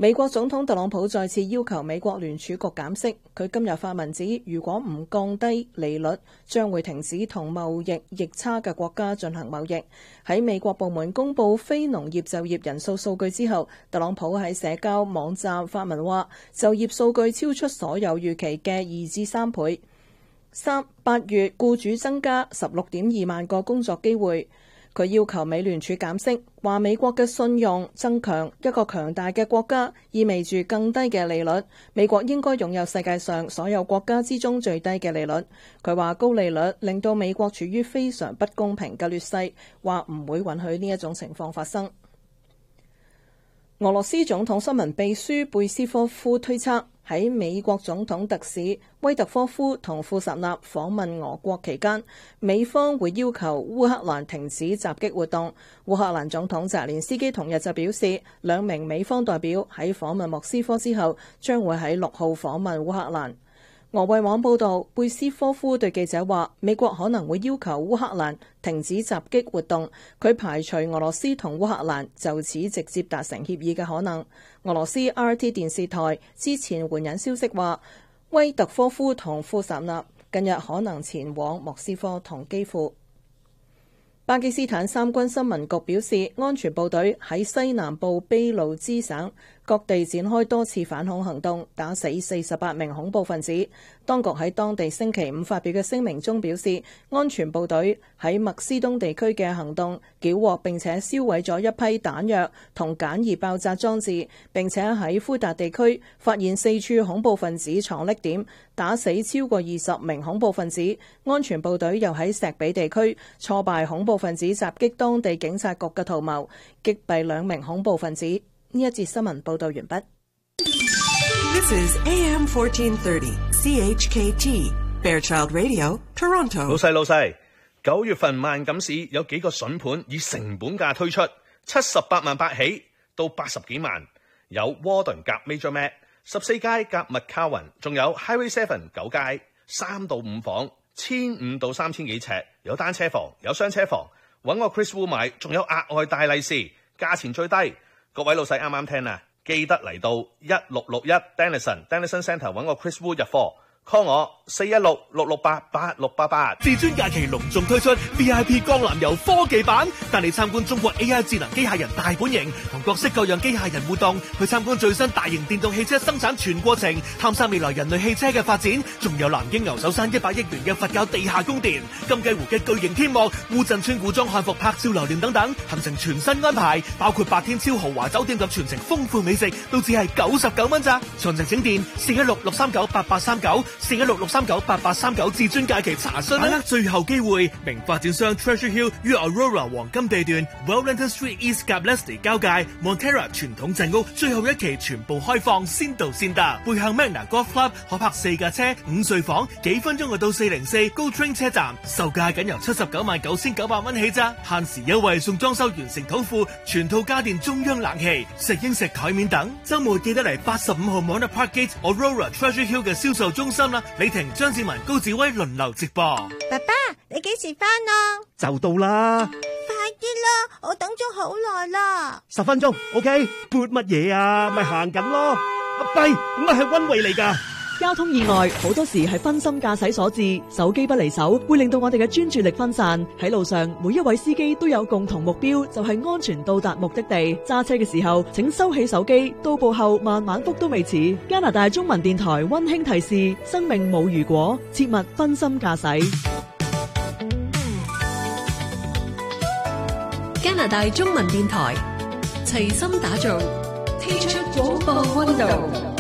美國總統特朗普再次要求美國聯儲局減息。佢今日發文指，如果唔降低利率，將會停止同貿易逆差嘅國家進行貿易。喺美國部門公佈非農業就業人數數據之後，特朗普喺社交網站發文話，就業數據超出所有預期嘅2至3倍。8月僱主增加16.2萬個工作機會。佢要求美聯儲減息，話美國嘅信用增強，一個強大嘅國家意味住更低嘅利率。美國應該擁有世界上所有國家之中最低嘅利率。佢話高利率令到美國處於非常不公平嘅劣勢，話唔會允許呢一種情況發生。俄羅斯總統新聞秘書貝斯科夫推測，喺美國總統特使威特科夫同庫什納訪問俄國期間，美方會要求烏克蘭停止襲擊活動。烏克蘭總統澤連斯基同日就表示，2名美方代表喺訪問莫斯科之後，將會喺6號訪問烏克蘭。俄衛網報導，貝斯科夫對記者話，美國可能會要求烏克蘭停止襲擊活動，佢排除俄羅斯同烏克蘭就此直接達成協議嘅可能。俄羅斯 RT 電視台之前援引消息話，威特科夫同庫什納近日可能前往莫斯科同基輔。巴基斯坦三軍新聞局表示，安全部隊喺西南部卑路支省各地展開多次反恐行動，打死48名恐怖分子。當局喺當地星期五發表嘅聲明中表示，安全部隊喺麥斯東地區嘅行動繳獲並且銷毀咗一批彈藥同簡易爆炸裝置，並且喺呼達地區發現4處恐怖分子藏匿點，打死超過20名恐怖分子。安全部隊又喺石比地區挫敗恐怖分子襲擊當地警察局嘅圖謀，擊斃2名恐怖分子。呢一節新聞報道完畢。 This is AM 1430 CHKT Fairchild Radio Toronto。 老細，9月份萬錦市有幾個筍盤以成本價推出，78萬8起到80幾萬，有 Warden 夾 Major Mac 14街夾 McCowan， 仲有 Highway 7 9街3到5房，1500到3000幾尺，有單車房，有雙車房，揾我 Chris Wu 買，仲有額外大利是，價錢最低。各位老細啱啱聽啊，記得嚟到1661 Denison Centre 揾我 Chris Wu 入貨。call 我416-668-8688。 至尊假期隆重推出 VIP 江南遊科技版，帶你參觀中國 AI 智能機械人大本營，同各式各樣機械人互動，去參觀最新大型電動汽車生產全過程，探索未來人類汽車嘅發展。仲有南京牛首山100億元嘅佛教地下宮殿，金雞湖嘅巨型天幕，烏鎮村古裝漢服拍照留念等等，行程全新安排，包括8天超豪華酒店及全程豐富美食，都只係99蚊咋。詳情請電416-639-8839，416-639-8839，至尊假期查詢。把握最後機會，名發展商 Treasure Hill 於 Aurora 黃金地段 Wellington Street East 及 Leslie 交界 Montera 傳統鎮屋，最後一期全部開放，先到先得。背向 Magna Golf Club 可泊4架車，5睡房，幾分鐘就到404 Go Train 車站，售價僅由799900蚊起咋，限時優惠送裝修完成土庫，全套家電中央冷氣、石英石台面等。週末記得嚟85號 Mona Parkgate Aurora Treasure Hill 嘅銷售中心啦，李婷、張志文、高志威輪流直播。 爸爸，你幾時返啊？ 就到啦， 快啲啦，我等咗好耐啦。 10分鐘 ，OK？ 撥乜嘢啊？咪行緊咯。阿跛，乜係溫慧嚟㗎？ 交通意外好多時係分心駕駛所致，手機不離手會令到我哋嘅專注力分散。喺路上，每一位司機都有共同目標，就係安全到達目的地。揸車嘅時候，請收起手機，到步後慢慢覆都未遲。加拿大中文電台溫馨提示：生命冇如果，切勿分心駕駛。 加拿大中文電台齊心打造，踢出廣播溫度。